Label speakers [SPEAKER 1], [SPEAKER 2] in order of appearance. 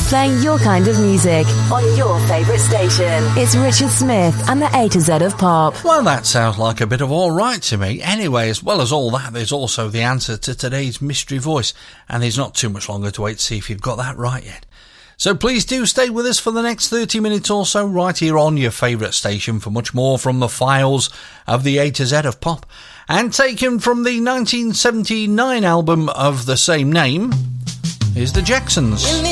[SPEAKER 1] playing your kind of music on your favourite station. It's Richard Smith and the A to Z of Pop.
[SPEAKER 2] Well, that sounds like a bit of all right to me. Anyway, as well as all that, there's also the answer to today's mystery voice, and there's not too much longer to wait to see if you've got that right yet. So please do stay with us for the next 30 minutes or so right here on your favourite station for much more from the files of the A to Z of Pop. And taken from the 1979 album of the same name is the Jacksons.